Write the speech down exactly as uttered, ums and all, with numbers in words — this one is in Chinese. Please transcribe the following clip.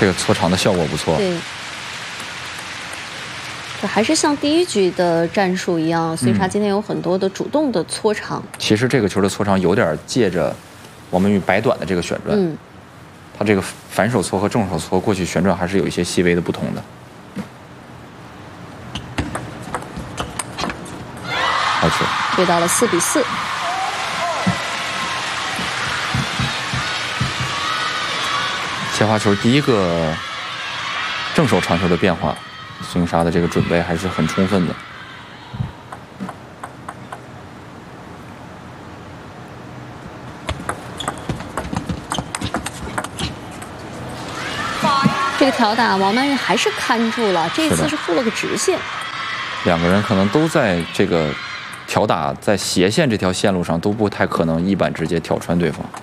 这个搓长的效果不错。 对。 还是像第一局的战术一样，孙莎今天有很多的主动的搓长。 嗯、其实这个球的搓长有点借着王曼玉摆短的这个旋转，嗯，它这个反手搓和正手搓过去旋转还是有一些细微的不同的。好球， 对到了四比四。 切花球第一个正手长球的变化。 孙莎的这个准备还是很充分的。 这个挑打，王曼玉还是看住了，这次是付了个直线。 两个人可能都在这个挑打在斜线这条线路上都不太可能一板直接挑穿对方。